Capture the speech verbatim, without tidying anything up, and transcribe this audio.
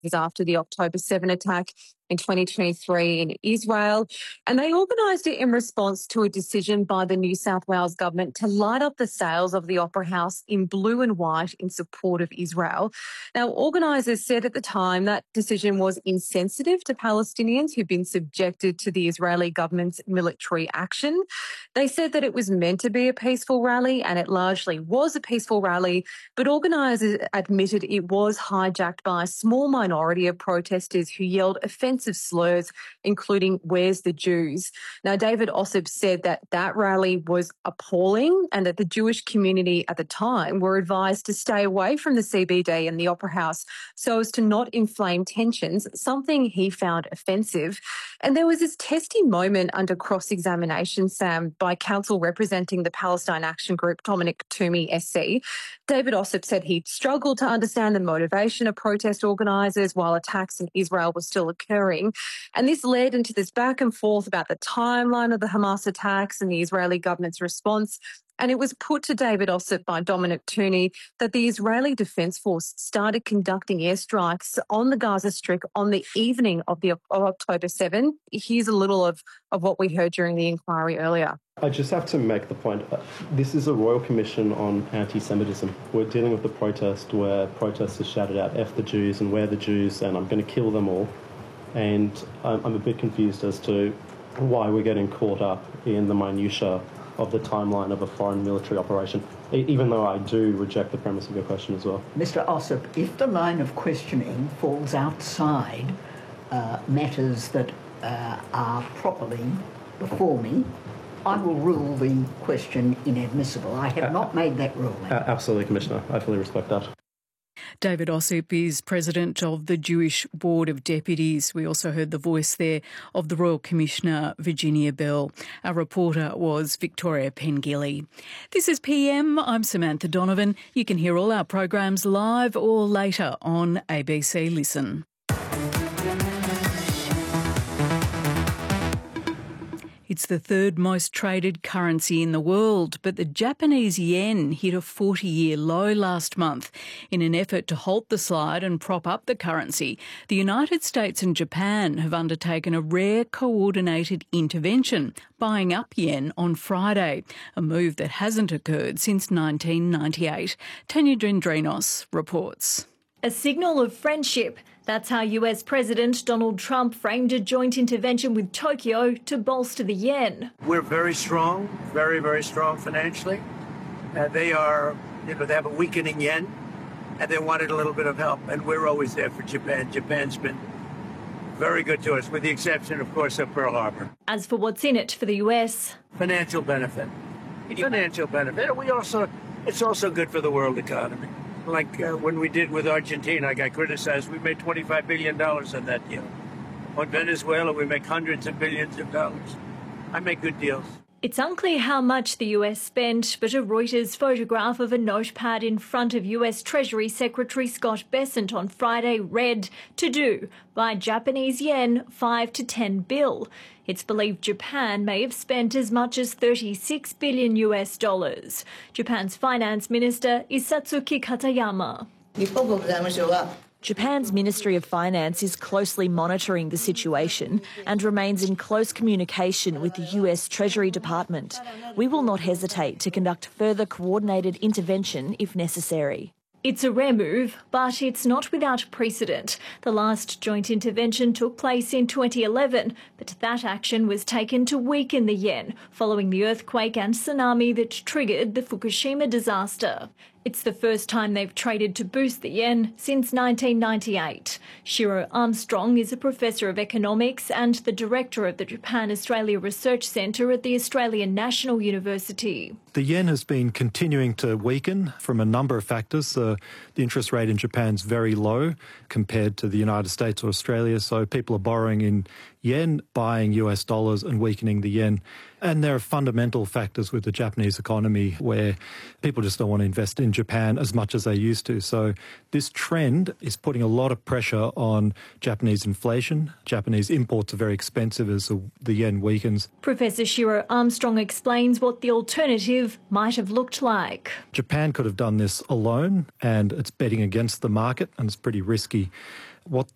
after the October seventh attack in twenty twenty-three in Israel, and they organised it in response to a decision by the New South Wales government to light up the sails of the Opera House in blue and white in support of Israel. Now, organisers said at the time that decision was insensitive to Palestinians who've been subjected to the Israeli government's military action. They said that it was meant to be a peaceful rally, and it largely was a peaceful rally, but organisers admitted it was hijacked by a small minority of protesters who yelled offensive slurs, including "Where's the Jews?" Now, David Ossip said that that rally was appalling and that the Jewish community at the time were advised to stay away from the C B D and the Opera House so as to not inflame tensions, something he found offensive. And there was this testy moment under cross-examination, Sam, by counsel representing the Palestine Action Group, Dominic Toomey S C. David Ossip said he struggled to understand the motivation of protest organisers while attacks in Israel were still occurring. And this led into this back and forth about the timeline of the Hamas attacks and the Israeli government's response. And it was put to David Ossip by Dominic Toomey that the Israeli Defence Force started conducting airstrikes on the Gaza Strip on the evening of the of October seventh. Here's a little of, of what we heard during the inquiry earlier. I just have to make the point, this is a Royal Commission on Anti-Semitism. We're dealing with a protest where protesters shouted out, "F the Jews" and "We're the Jews" and "I'm going to kill them all." And I'm, I'm a bit confused as to why we're getting caught up in the minutiae of the timeline of a foreign military operation, even though I do reject the premise of your question as well. Mister Ossip, if the line of questioning falls outside uh, matters that uh, are properly before me, I will rule the question inadmissible. I have uh, not made that ruling. Uh, absolutely, Commissioner. I fully respect that. David Ossip is president of the Jewish Board of Deputies. We also heard the voice there of the Royal Commissioner, Virginia Bell. Our reporter was Victoria Pengilly. This is P M. I'm Samantha Donovan. You can hear all our programs live or later on A B C Listen. It's the third most traded currency in the world, but the Japanese yen hit a forty-year low last month. In an effort to halt the slide and prop up the currency, the United States and Japan have undertaken a rare coordinated intervention, buying up yen on Friday, a move that hasn't occurred since nineteen ninety-eight. Tanya Dendrinos reports. A signal of friendship. That's how U S President Donald Trump framed a joint intervention with Tokyo to bolster the yen. We're very strong, very, very strong financially. Uh, they are, you know, they have a weakening yen, and they wanted a little bit of help, and we're always there for Japan. Japan's been very good to us, with the exception, of course, of Pearl Harbor. As for what's in it for the U S? Financial benefit. Financial benefit. We also, it's also good for the world economy. Like uh, when we did with Argentina, I got criticized. We made twenty-five billion dollars on that deal. On Venezuela, we make hundreds of billions of dollars. I make good deals. It's unclear how much the U S spent, but a Reuters photograph of a notepad in front of U S Treasury Secretary Scott Bessent on Friday read, "To do, buy Japanese yen five to ten bill. It's believed Japan may have spent as much as thirty-six billion U S dollars. Japan's finance minister is Satsuki Katayama. Japan's Ministry of Finance is closely monitoring the situation and remains in close communication with the U S Treasury Department. We will not hesitate to conduct further coordinated intervention if necessary." It's a rare move, but it's not without precedent. The last joint intervention took place in twenty eleven, but that action was taken to weaken the yen following the earthquake and tsunami that triggered the Fukushima disaster. It's the first time they've traded to boost the yen since nineteen ninety-eight. Shiro Armstrong is a professor of economics and the director of the Japan-Australia Research Centre at the Australian National University. The yen has been continuing to weaken from a number of factors. Uh, the interest rate in Japan is very low compared to the United States or Australia, so people are borrowing in yen, buying U S dollars and weakening the yen. And there are fundamental factors with the Japanese economy where people just don't want to invest in Japan as much as they used to. So this trend is putting a lot of pressure on Japanese inflation. Japanese imports are very expensive as the yen weakens. Professor Shiro Armstrong explains what the alternative might have looked like. Japan could have done this alone, and it's betting against the market, and it's pretty risky. What